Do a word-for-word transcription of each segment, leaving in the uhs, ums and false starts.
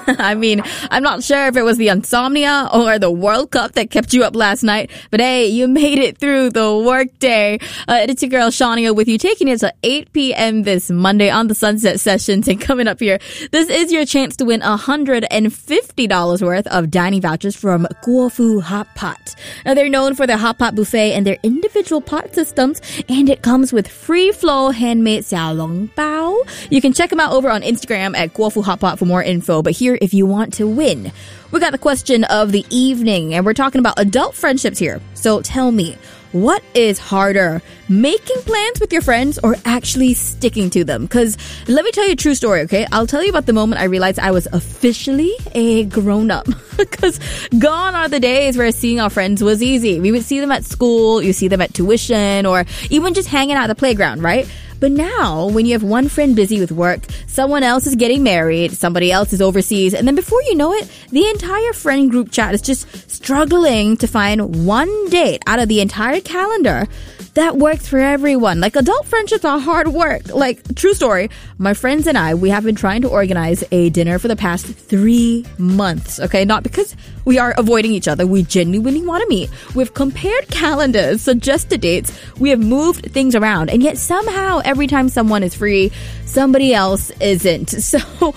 I mean, I'm not sure if it was the insomnia or the World Cup that kept you up last night, but hey, you made it through the workday. Uh, it's your girl, Shania, with you, taking it to eight p.m. this Monday on the Sunset Sessions. And coming up here, this is your chance to win one hundred fifty dollars worth of dining vouchers from Guofu Hot Pot. Now, they're known for their hot pot buffet and their individual pot systems, and it comes with free flow handmade xiaolong bao. You can check them out over on Instagram at Guofu Hot Pot for more info. But here, if you want to win, we got the question of the evening, and we're talking about adult friendships here. So tell me, what is harder, making plans with your friends or actually sticking to them? Because let me tell you a true story, okay? I'll tell you about the moment I realized I was officially a grown-up. Because gone are the days where seeing our friends was easy. We would see them at school, you see them at tuition, or even just hanging out at the playground, right? But now, when you have one friend busy with work, someone else is getting married, somebody else is overseas, and then before you know it, the entire friend group chat is just struggling to find one date out of the entire calendar that works for everyone. Like, adult friendships are hard work. Like, true story, my friends and I, we have been trying to organize a dinner for the past three months, okay? Not because we are avoiding each other. We genuinely want to meet. We've compared calendars, suggested dates. We have moved things around. And yet somehow, every time someone is free, somebody else isn't. So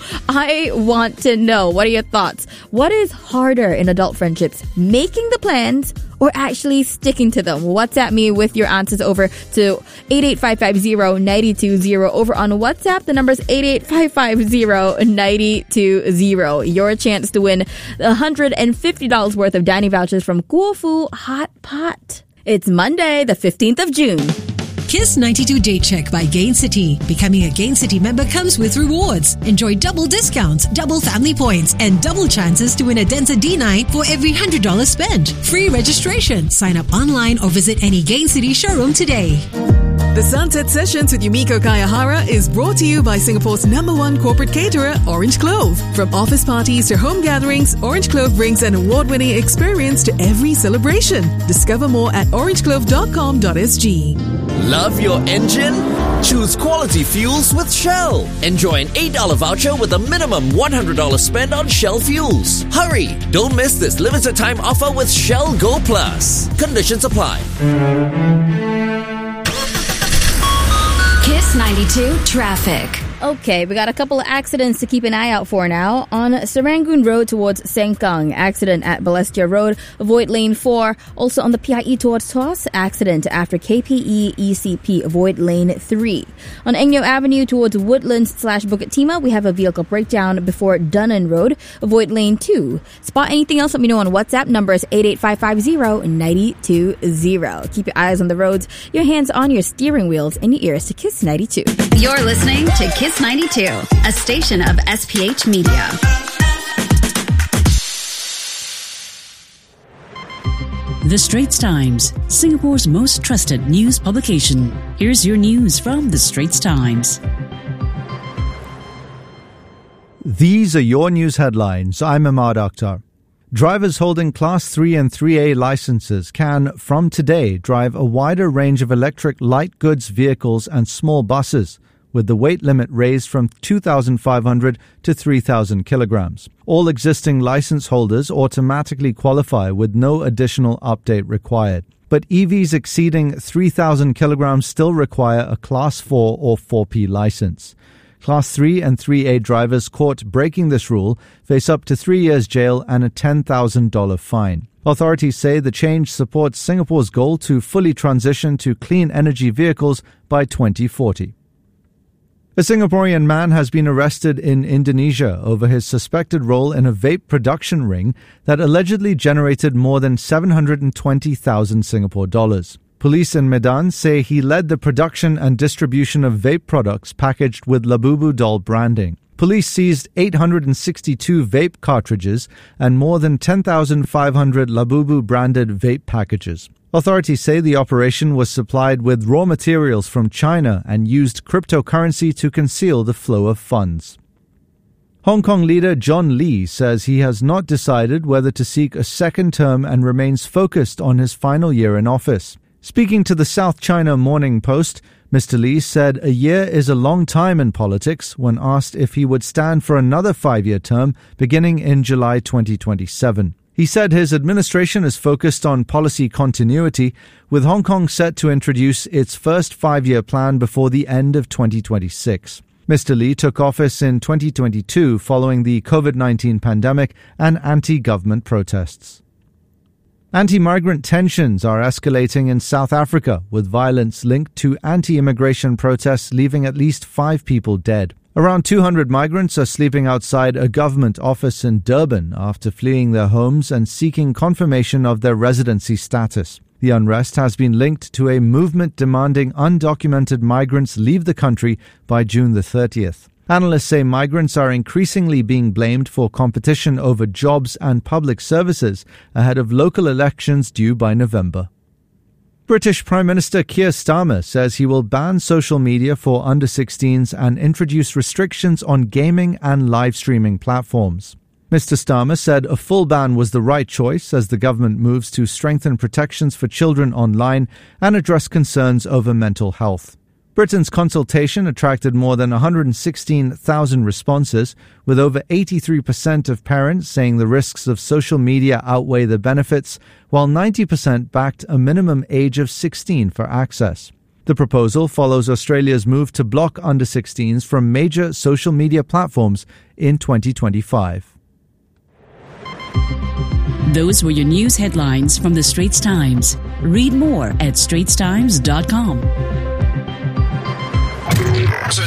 I want to know, what are your thoughts? What is harder in adult friendships? Making the plans or actually sticking to them? WhatsApp me with your answers over to eight eight five five zero nine two zero. Over on WhatsApp, the number is eight eight five five zero nine two zero. Your chance to win one hundred fifty dollars worth of dining vouchers from Guofu Hot Pot. It's Monday, the fifteenth of June. Kiss ninety-two Date Check by Gain City. Becoming a Gain City member comes with rewards. Enjoy double discounts, double family points, and double chances to win a Denza D nine for every one hundred dollars spent. Free registration. Sign up online or visit any Gain City showroom today. The Sunset Sessions with Yumiko Kayahara is brought to you by Singapore's number one corporate caterer, Orange Clove. From office parties to home gatherings, Orange Clove brings an award-winning experience to every celebration. Discover more at orange clove dot com dot s g. Love your engine? Choose quality fuels with Shell. Enjoy an eight dollars voucher with a minimum one hundred dollars spend on Shell fuels. Hurry! Don't miss this limited time offer with Shell Go Plus. Conditions apply. Kiss ninety-two Traffic. Okay, we got a couple of accidents to keep an eye out for now. On Serangoon Road towards Sengkang, accident at Balestier Road, avoid lane four. Also on the P I E towards Tuas, accident after K P E E C P, avoid lane three. On Eng Neo Avenue towards Woodlands slash Bukit Timah, we have a vehicle breakdown before Dunnan Road, avoid lane two. Spot anything else, let me know on WhatsApp. Number is eight eight five five zero nine two zero. Keep your eyes on the roads, your hands on your steering wheels, and your ears to Kiss ninety-two. You're listening to Kiss ninety-two, a station of S P H Media. The Straits Times, Singapore's most trusted news publication. Here's your news from The Straits Times. These are your news headlines. I'm Ahmad Akhtar. Drivers holding Class three and three A licenses can, from today, drive a wider range of electric light goods vehicles and small buses, with the weight limit raised from two thousand five hundred to three thousand kilograms. All existing license holders automatically qualify with no additional update required. But E Vs exceeding three thousand kilograms still require a Class four or four P license. Class three and three A drivers caught breaking this rule face up to three years jail and a ten thousand dollars fine. Authorities say the change supports Singapore's goal to fully transition to clean energy vehicles by twenty forty. A Singaporean man has been arrested in Indonesia over his suspected role in a vape production ring that allegedly generated more than seven hundred twenty thousand Singapore dollars. Police in Medan say he led the production and distribution of vape products packaged with Labubu doll branding. Police seized eight hundred sixty-two vape cartridges and more than ten thousand five hundred Labubu branded vape packages. Authorities say the operation was supplied with raw materials from China and used cryptocurrency to conceal the flow of funds. Hong Kong leader John Lee says he has not decided whether to seek a second term and remains focused on his final year in office. Speaking to the South China Morning Post, Mister Lee said a year is a long time in politics when asked if he would stand for another five-year term beginning in July twenty twenty-seven. He said his administration is focused on policy continuity, with Hong Kong set to introduce its first five-year plan before the end of twenty twenty-six. Mister Lee took office in twenty twenty-two following the COVID nineteen pandemic and anti-government protests. Anti-migrant tensions are escalating in South Africa, with violence linked to anti-immigration protests leaving at least five people dead. Around two hundred migrants are sleeping outside a government office in Durban after fleeing their homes and seeking confirmation of their residency status. The unrest has been linked to a movement demanding undocumented migrants leave the country by June the thirtieth. Analysts say migrants are increasingly being blamed for competition over jobs and public services ahead of local elections due by November. British Prime Minister Keir Starmer says he will ban social media for under sixteens and introduce restrictions on gaming and live streaming platforms. Mister Starmer said a full ban was the right choice as the government moves to strengthen protections for children online and address concerns over mental health. Britain's consultation attracted more than one hundred sixteen thousand responses, with over eighty-three percent of parents saying the risks of social media outweigh the benefits, while ninety percent backed a minimum age of sixteen for access. The proposal follows Australia's move to block under sixteens from major social media platforms in twenty twenty-five. Those were your news headlines from the Straits Times. Read more at straits times dot com.